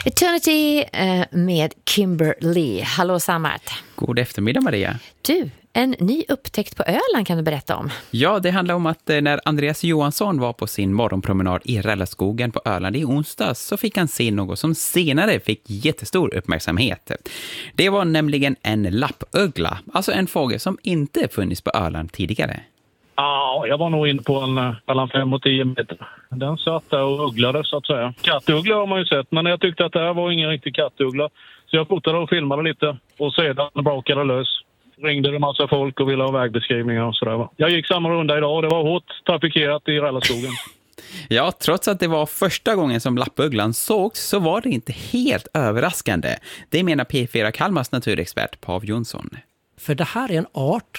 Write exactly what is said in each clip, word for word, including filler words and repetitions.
Eternity eh, med Kimberly. Hallå Sammart. God eftermiddag Maria. Du, en ny upptäckt på Öland kan du berätta om. Ja, det handlar om att när Andreas Johansson var på sin morgonpromenad i Rällaskogen på Öland i onsdags så fick han se något som senare fick jättestor uppmärksamhet. Det var nämligen en lappögla, alltså en fågel som inte funnits på Öland tidigare. Ja, jag var nog inne på en mellan fem och tio meter. Den satt där och ugglade så att säga. Kattuggla har man ju sett, men jag tyckte att det här var ingen riktig kattuggla. Så jag fotade och filmade lite och sedan brakade lös. Ringde det en massa folk och ville ha vägbeskrivningar och sådär. Jag gick samma runda idag och det var hårt trafikerat i Rällaskogen. Ja, trots att det var första gången som lappöglan sågs så var det inte helt överraskande. Det menar P fyra Kalmars naturexpert Pav Jonsson. För det här är en art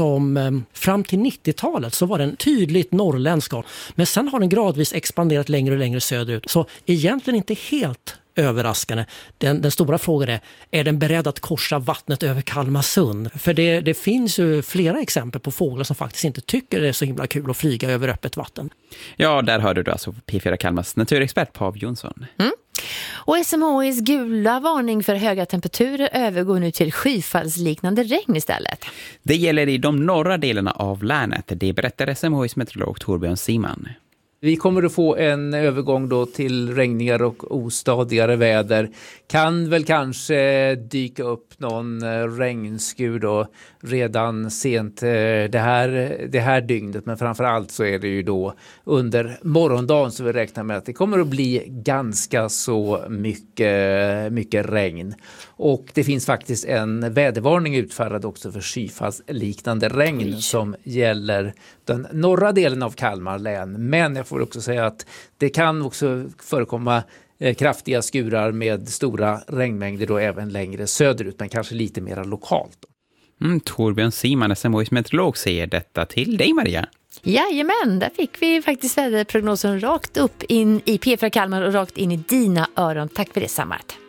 som fram till nittiotalet så var den tydligt norrländsk art. Men sen har den gradvis expanderat längre och längre söderut. Så egentligen inte helt överraskande. Den, den stora frågan är, är den beredd att korsa vattnet över Kalmarsund? För det, det finns ju flera exempel på fåglar som faktiskt inte tycker det är så himla kul att flyga över öppet vatten. Ja, där hörde du alltså P fyra Kalmars naturexpert Pav Jonsson. Mm. Och S M H I:s gula varning för höga temperaturer övergår nu till skyfallsliknande regn istället. Det gäller i de norra delarna av länet. Det berättar S M H I:s meteorolog Torbjörn Siman. Vi kommer att få en övergång då till regnigare och ostadigare väder. Kan väl kanske dyka upp någon regnskur då redan sent det här, det här dygnet. Men framförallt så är det ju då under morgondagen så vi räknar med att det kommer att bli ganska så mycket, mycket regn. Och det finns faktiskt en vädervarning utfärdad också för skyfallsliknande regn som gäller den norra delen av Kalmar län. Men jag får också säga att det kan också förekomma eh, kraftiga skurar med stora regnmängder då även längre söderut, men kanske lite mer lokalt. Mm, Torbjörn Siman, S M H I:s meteorolog, säger detta till dig Maria. Jajamän, där fick vi faktiskt väderprognosen rakt upp in i P fyra Kalmar och rakt in i dina öron. Tack för det, Sammart.